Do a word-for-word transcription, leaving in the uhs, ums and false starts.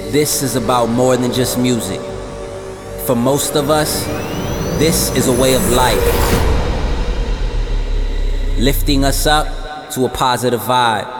this is about more than just music. For most of us, this is a way of life, lifting us up to a positive vibe.